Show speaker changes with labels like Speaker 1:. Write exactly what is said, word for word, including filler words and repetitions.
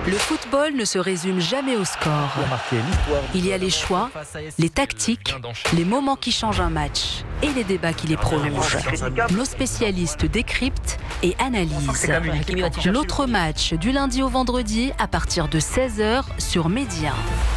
Speaker 1: Le football ne se résume jamais au score. Il y a les choix, les tactiques, les moments qui changent un match et les débats qui les prolongent. Nos spécialistes décryptent et analysent. L'autre match du lundi au vendredi à partir de seize heures sur Média.